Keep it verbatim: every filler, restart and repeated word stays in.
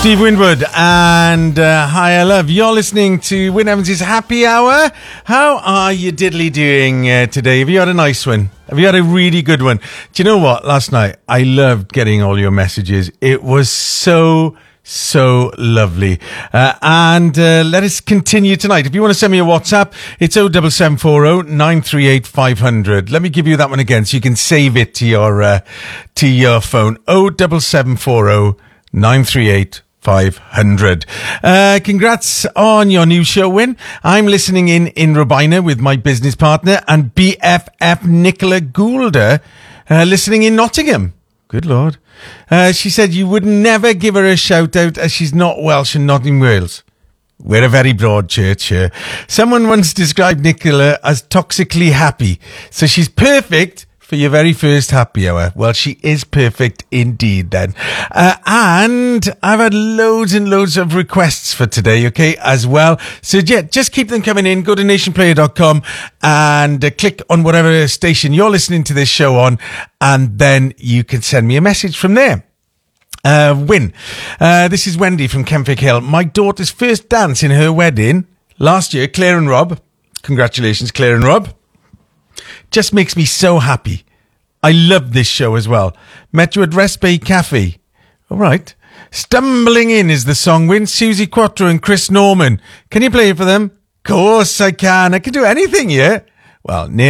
Steve Winwood and uh, Hi I Love. You're listening to Wyn Evans' Happy Hour. How are you diddly doing uh, today? Have you had a nice one? Have you had a really good one? Do you know what? Last night, I loved getting all your messages. It was so, so lovely. Uh, and uh, let us continue tonight. If you want to send me a WhatsApp, it's oh seven seven four oh nine three eight five hundred. Let me give you that one again so you can save it to your, uh, to your phone. oh seven seven four oh nine three eight five hundred. Uh, congrats on your new show, Wyn. I'm listening in in Robina with my business partner and B F F Nicola Goulder, uh, listening in Nottingham. Good Lord. Uh, she said you would never give her a shout out as she's not Welsh and not in Wales. We're a very broad church here. Someone once described Nicola as toxically happy. So she's perfect for your very first happy hour. Well, she is perfect indeed then. Uh, and I've had loads and loads of requests for today, okay, as well. So yeah, just keep them coming in. Go to nation player dot com and uh, click on whatever station you're listening to this show on, and then you can send me a message from there. Uh, Wyn, uh, this is Wendy from Kenfig Hill. My daughter's first dance in her wedding last year, Claire and Rob. Congratulations, Claire and Rob. Just makes me so happy. I love this show as well. Met you at Rest Bay Cafe. All right. Stumbling In is the song, Wyn. Susie Quattro and Chris Norman. Can you play it for them? Of course I can. I can do anything, yeah? Well, near